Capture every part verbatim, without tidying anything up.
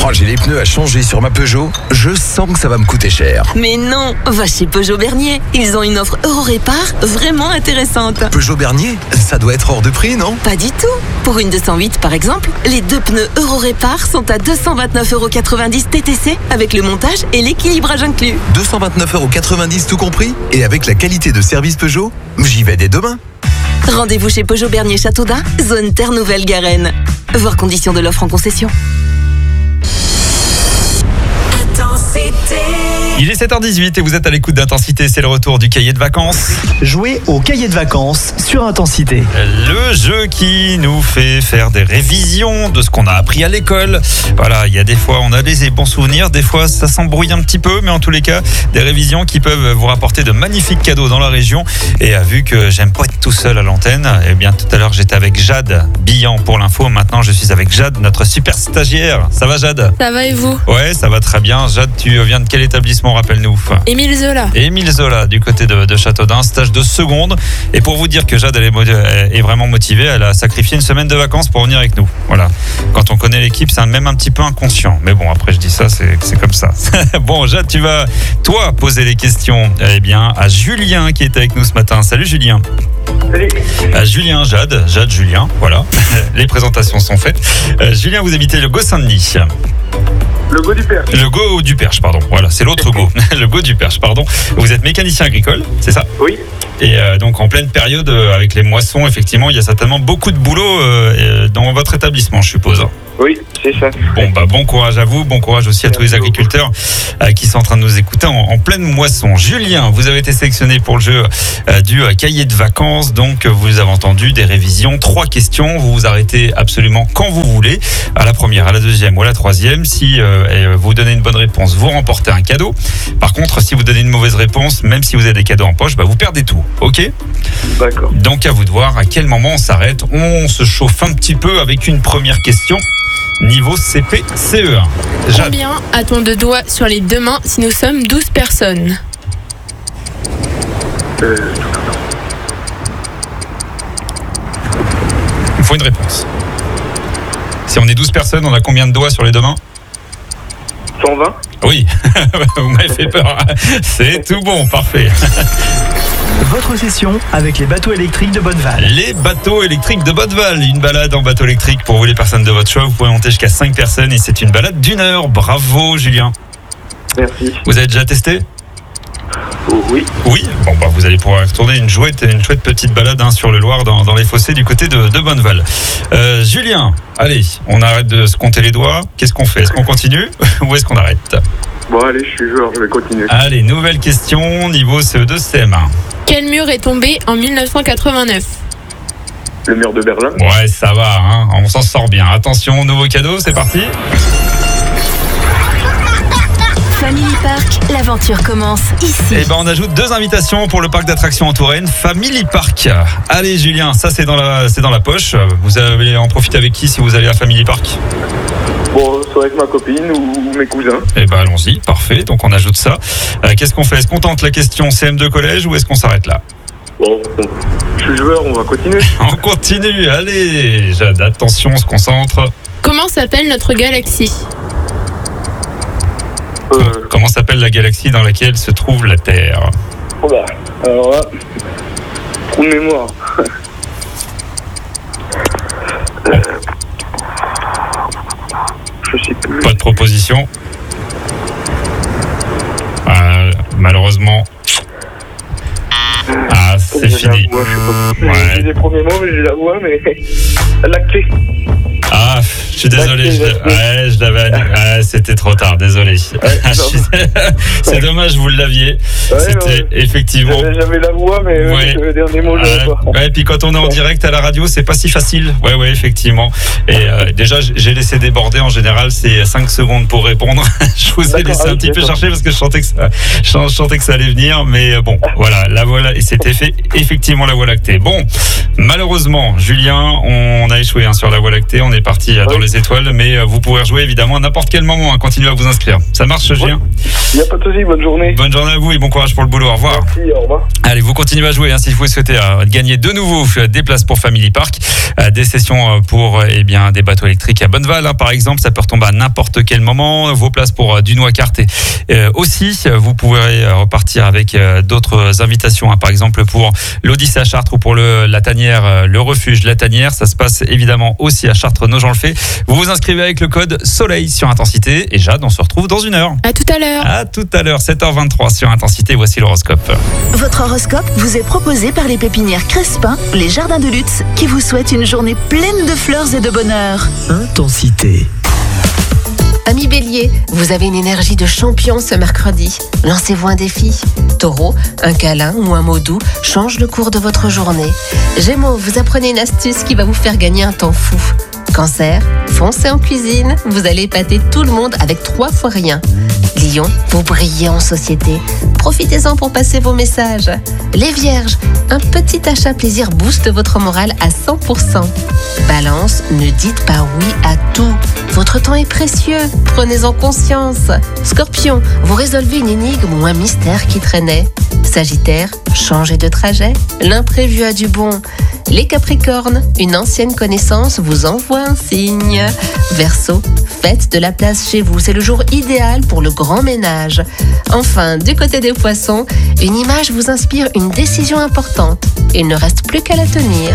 Oh, j'ai les pneus à changer sur ma Peugeot. Je sens que ça va me coûter cher. Mais non, va chez Peugeot Bernier. Ils ont une offre Euro-Répar vraiment intéressante. Peugeot Bernier, ça doit être hors de prix, non? Pas du tout. Pour une deux cent huit, par exemple, les deux pneus Euro-Répar sont à deux cent vingt-neuf euros quatre-vingt-dix T T C avec le montage et l'équilibrage inclus. deux cent vingt-neuf euros quatre-vingt-dix tout compris? Et avec la qualité de service Peugeot, j'y vais dès demain. Rendez-vous chez Peugeot Bernier Châteaudun, zone Terre Nouvelle-Garenne. Voir conditions de l'offre en concession. Il est sept heures dix-huit et vous êtes à l'écoute d'Intensité, c'est le retour du cahier de vacances. Jouez au cahier de vacances sur Intensité. Le jeu qui nous fait faire des révisions de ce qu'on a appris à l'école. Voilà, il y a des fois on a des bons souvenirs, des fois ça s'embrouille un petit peu, mais en tous les cas, des révisions qui peuvent vous rapporter de magnifiques cadeaux dans la région. Et vu que j'aime pas être tout seul à l'antenne, eh bien tout à l'heure j'étais avec Jade Billan pour l'info. Maintenant je suis avec Jade, notre super stagiaire. Ça va Jade? Ça va et vous? Ouais, ça va très bien. Jade, tu viens de quel établissement, rappelle-nous? Émile Zola. Émile Zola, du côté de, de Châteaudun, stage de seconde. Et pour vous dire que Jade, elle est, est vraiment motivée, elle a sacrifié une semaine de vacances pour venir avec nous. Voilà. Quand on connaît l'équipe, c'est même un petit peu inconscient. Mais bon, après, je dis ça, c'est, c'est comme ça. Bon, Jade, tu vas, toi, poser les questions, eh bien, à Julien qui est avec nous ce matin. Salut, Julien. Salut. À Julien, Jade, Jade, Julien, voilà. Les présentations sont faites. Euh, Julien, vous habitez le Gau-Saint-Denis. Le Gau du Perche. Le Gau du Perche, pardon. Voilà, c'est l'autre Gau. Le Gau du Perche, pardon. Vous êtes mécanicien agricole, c'est ça? Oui. Et euh, donc en pleine période euh, avec les moissons, effectivement, il y a certainement beaucoup de boulot euh, dans votre établissement, je suppose. Oui, c'est ça. Bon, bah bon courage à vous, bon courage aussi à tous les agriculteurs euh, qui sont en train de nous écouter en, en pleine moisson. Julien, vous avez été sélectionné pour le jeu euh, du euh, cahier de vacances. Donc vous avez entendu des révisions, trois questions. Vous vous arrêtez absolument quand vous voulez, à la première, à la deuxième ou à la troisième. Si euh, vous donnez une bonne réponse, vous remportez un cadeau. Par contre, si vous donnez une mauvaise réponse, même si vous avez des cadeaux en poche, bah, vous perdez tout. Ok? D'accord. Donc à vous de voir à quel moment on s'arrête. On se chauffe un petit peu avec une première question. Niveau C P C E un. Jade. Combien a-t-on de doigts sur les deux mains si nous sommes douze personnes? Euh, Il me faut une réponse. Si on est douze personnes, on a combien de doigts sur les deux mains? cent vingt. Oui, vous m'avez fait peur. C'est tout bon, parfait. Votre session avec les bateaux électriques de Bonneval. Les bateaux électriques de Bonneval. Une balade en bateau électrique pour vous les personnes de votre choix. Vous pouvez monter jusqu'à cinq personnes et c'est une balade d'une heure. Bravo Julien. Merci. Vous avez déjà testé? Oh, oui. Oui, bon bah vous allez pouvoir retourner une chouette, une chouette petite balade hein, sur le Loir dans, dans les fossés du côté de, de Bonneval. Euh, Julien, allez, on arrête de se compter les doigts. Qu'est-ce qu'on fait? Est-ce qu'on continue ou est-ce qu'on arrête? Bon allez, je suis joueur, je vais continuer. Allez, nouvelle question, niveau C E deux C M un. Quel mur est tombé en dix-neuf cent quatre-vingt-neuf? Le mur de Berlin. Ouais, ça va, hein, on s'en sort bien. Attention, nouveau cadeau, c'est parti. Family Park, l'aventure commence ici. Eh ben, on ajoute deux invitations pour le parc d'attractions en Touraine, Family Park. Allez, Julien, ça c'est dans la, c'est dans la poche. Vous allez en profiter avec qui si vous allez à Family Park? Bon, soit avec ma copine ou mes cousins. Eh ben, allons-y, parfait. Donc, on ajoute ça. Euh, qu'est-ce qu'on fait? Est-ce qu'on tente la question C M deux collège ou est-ce qu'on s'arrête là? Bon, bon, je suis joueur, on va continuer. On continue. Allez, Jade, attention, on se concentre. Comment s'appelle notre galaxie? Euh, Comment s'appelle la galaxie dans laquelle se trouve la Terre? oh bah, alors là, trou de mémoire. euh, je sais plus. Pas de proposition. Euh, malheureusement. Ah, c'est J'ai fini. la voix, je sais pas. Ouais. J'ai des premiers mots, mais j'ai la voix, mais lactée. Ah, je suis désolé, je, ouais, je l'avais annulé. Ouais, c'était trop tard, désolé. Ouais, c'est dommage, vous l'aviez. Ouais, c'était ouais. effectivement. J'avais, j'avais la voix, mais Ouais. euh, le dernier mot, je l'avais Ouais, pas. ouais, et puis quand on est en direct à la radio, c'est pas si facile. Ouais, ouais, effectivement. Et euh, déjà, j'ai laissé déborder. En général, c'est cinq secondes pour répondre. Je vous ai D'accord, laissé ah, un petit d'accord. peu chercher parce que je sentais que ça, je sentais que ça allait venir. Mais bon, voilà, la voie là, et c'était fait effectivement la voie lactée. Bon, malheureusement, Julien, on a échoué hein, sur la voie lactée. On est parti dans Ouais, les étoiles, mais vous pourrez rejouer évidemment à n'importe quel moment. Hein. Continuez à vous inscrire. Ça marche, Julien ? Il n'y a pas de souci, bonne journée. Bonne journée à vous et bon courage pour le boulot. Au revoir. Merci, au revoir. Allez, vous continuez à jouer hein, si vous souhaitez euh, gagner de nouveau euh, des places pour Family Park, euh, des sessions euh, pour euh, eh bien des bateaux électriques à Bonneval, hein, par exemple. Ça peut retomber à n'importe quel moment. Vos places pour euh, du Noix-Cart et euh, aussi, vous pourrez euh, repartir avec euh, d'autres invitations, hein, par exemple pour l'Odyssée à Chartres ou pour le la Tanière, euh, le refuge La Tanière. Ça se passe évidemment aussi à Chartres, Nogent-le-Fait. Vous vous inscrivez avec le code Soleil sur Intensité et Jade, on se retrouve dans une heure. À tout à l'heure. À tout à l'heure, sept heures vingt-trois sur Intensité. Voici l'horoscope. Votre horoscope vous est proposé par les pépinières Crespin, les Jardins de Lutz, qui vous souhaitent une journée pleine de fleurs et de bonheur. Intensité. Amis Bélier, vous avez une énergie de champion ce mercredi. Lancez-vous un défi. Taureau, un câlin ou un mot doux change le cours de votre journée. Gémeaux, vous apprenez une astuce qui va vous faire gagner un temps fou. Cancer, foncez en cuisine, vous allez épater tout le monde avec trois fois rien. Lion, vous brillez en société. Profitez-en pour passer vos messages. Les Vierges, un petit achat plaisir booste votre morale à cent pour cent. Balance, ne dites pas oui à tout. Votre temps est précieux, prenez-en conscience. Scorpion, vous résolvez une énigme ou un mystère qui traînait. Sagittaire, changez de trajet, l'imprévu a du bon. Les Capricornes, une ancienne connaissance vous envoie un signe. Verseau, faites de la place chez vous, c'est le jour idéal pour le grand ménage. Enfin, du côté des Poissons, une image vous inspire une décision importante. Il ne reste plus qu'à la tenir.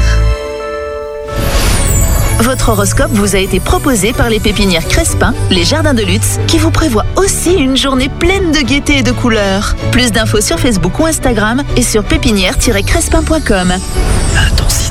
Votre horoscope vous a été proposé par les pépinières Crespin, les Jardins de Lutz, qui vous prévoient aussi une journée pleine de gaieté et de couleurs. Plus d'infos sur Facebook ou Instagram et sur pépinière tiret crespin point com. Intensité.